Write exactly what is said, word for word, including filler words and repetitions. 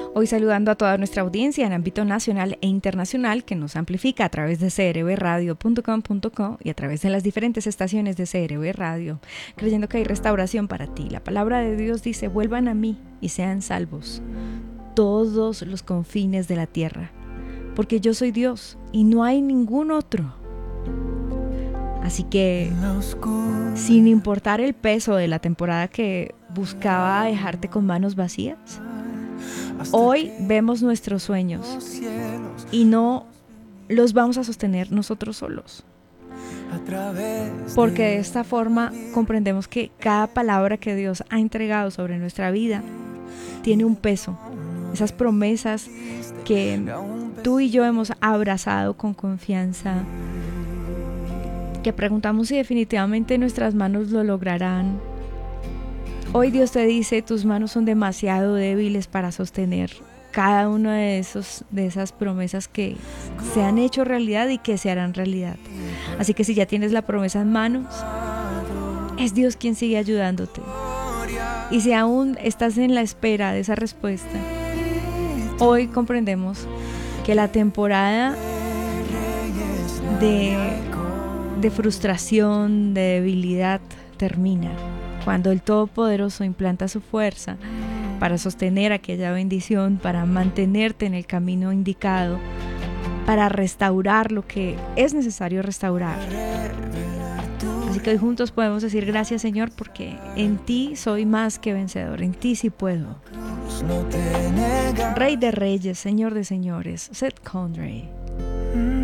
Hoy saludando a toda nuestra audiencia en ámbito nacional e internacional que nos amplifica a través de c r b radio punto com punto co y a través de las diferentes estaciones de C R B Radio, creyendo que hay restauración para ti. La palabra de Dios dice: vuelvan a mí y sean salvos todos los confines de la tierra, porque yo soy Dios y no hay ningún otro. Así que, sin importar el peso de la temporada que buscaba dejarte con manos vacías, hoy vemos nuestros sueños y no los vamos a sostener nosotros solos, porque de esta forma comprendemos que cada palabra que Dios ha entregado sobre nuestra vida tiene un peso. Esas promesas que tú y yo hemos abrazado con confianza, que preguntamos si definitivamente nuestras manos lo lograrán. Hoy Dios te dice: tus manos son demasiado débiles para sostener cada una de, esos, de esas promesas que se han hecho realidad y que se harán realidad. Así que si ya tienes la promesa en manos, es Dios quien sigue ayudándote. Y si aún estás en la espera de esa respuesta, hoy comprendemos que la temporada de, de frustración, de debilidad termina cuando el Todopoderoso implanta su fuerza para sostener aquella bendición, para mantenerte en el camino indicado, para restaurar lo que es necesario restaurar. Así que hoy juntos podemos decir: gracias, Señor, porque en ti soy más que vencedor, en ti sí puedo. Rey de reyes, Señor de señores, Seth Conray.